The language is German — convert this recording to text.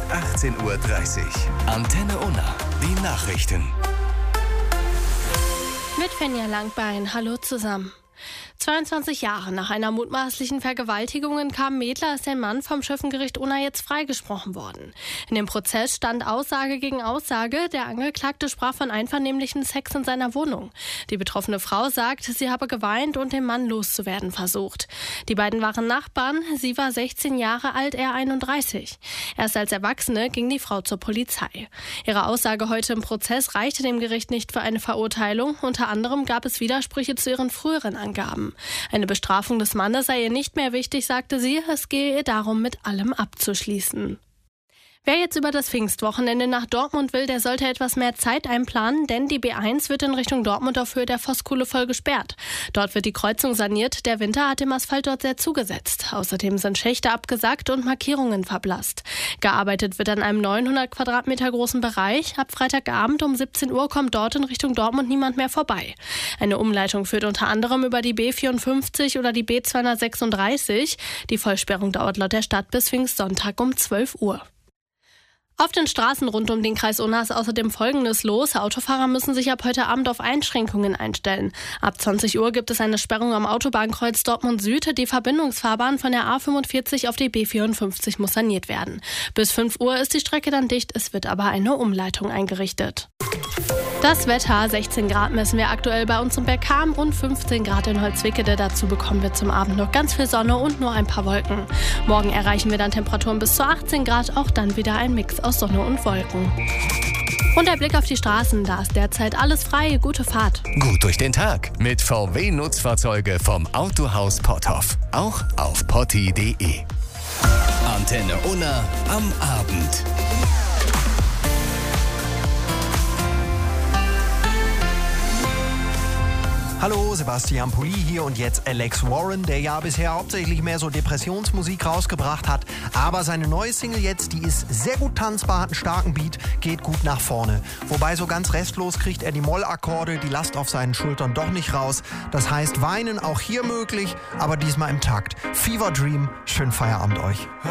18:30 Uhr. Antenne Unna, die Nachrichten. Mit Fenja Langbein, hallo zusammen. 22 Jahre nach einer mutmaßlichen Vergewaltigung kam Medler ist der Mann vom Schöffengericht Unna jetzt freigesprochen worden. In dem Prozess stand Aussage gegen Aussage. Der Angeklagte sprach von einvernehmlichen Sex in seiner Wohnung. Die betroffene Frau sagt, sie habe geweint und den Mann loszuwerden versucht. Die beiden waren Nachbarn. Sie war 16 Jahre alt, er 31. Erst als Erwachsene ging die Frau zur Polizei. Ihre Aussage heute im Prozess reichte dem Gericht nicht für eine Verurteilung. Unter anderem gab es Widersprüche zu ihren früheren Angaben. Eine Bestrafung des Mannes sei ihr nicht mehr wichtig, sagte sie. Es gehe ihr darum, mit allem abzuschließen. Wer jetzt über das Pfingstwochenende nach Dortmund will, der sollte etwas mehr Zeit einplanen, denn die B1 wird in Richtung Dortmund auf Höhe der Voskuhle voll gesperrt. Dort wird die Kreuzung saniert. Der Winter hat dem Asphalt dort sehr zugesetzt. Außerdem sind Schächte abgesackt und Markierungen verblasst. Gearbeitet wird an einem 900 Quadratmeter großen Bereich. Ab Freitagabend um 17 Uhr kommt dort in Richtung Dortmund niemand mehr vorbei. Eine Umleitung führt unter anderem über die B54 oder die B236. Die Vollsperrung dauert laut der Stadt bis Pfingstsonntag um 12 Uhr. Auf den Straßen rund um den Kreis Unna ist außerdem Folgendes los. Autofahrer müssen sich ab heute Abend auf Einschränkungen einstellen. Ab 20 Uhr gibt es eine Sperrung am Autobahnkreuz Dortmund Süd. Die Verbindungsfahrbahn von der A45 auf die B54 muss saniert werden. Bis 5 Uhr ist die Strecke dann dicht. Es wird aber eine Umleitung eingerichtet. Das Wetter, 16 Grad messen wir aktuell bei uns im Bergham und 15 Grad in Holzwickede. Dazu bekommen wir zum Abend noch ganz viel Sonne und nur ein paar Wolken. Morgen erreichen wir dann Temperaturen bis zu 18 Grad, auch dann wieder ein Mix aus Sonne und Wolken. Und der Blick auf die Straßen, da ist derzeit alles frei. Gute Fahrt. Gut durch den Tag mit VW-Nutzfahrzeuge vom Autohaus Potthoff. Auch auf potti.de. Antenne Unna am Abend. Hallo, Sebastian Pulli hier und jetzt Alex Warren, der ja bisher hauptsächlich mehr so Depressionsmusik rausgebracht hat. Aber seine neue Single jetzt, die ist sehr gut tanzbar, hat einen starken Beat, geht gut nach vorne. Wobei so ganz restlos kriegt er die Mollakkorde, die Last auf seinen Schultern doch nicht raus. Das heißt, weinen auch hier möglich, aber diesmal im Takt. Fever Dream, schönen Feierabend euch.